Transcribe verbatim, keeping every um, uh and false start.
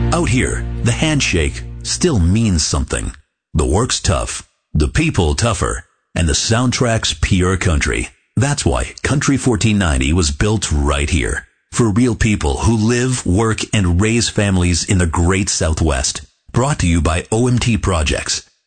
Out here, the handshake still means something. The work's tough, the people tougher, and the soundtrack's pure country. That's why Country fourteen ninety was built right here. For real people who live, work, and raise families in the great Southwest. Brought to you by O M T Projects.